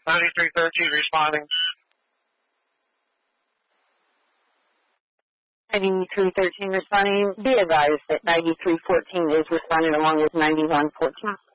9313 responding. 9313 responding. Be advised that 9314 is responding along with 9114.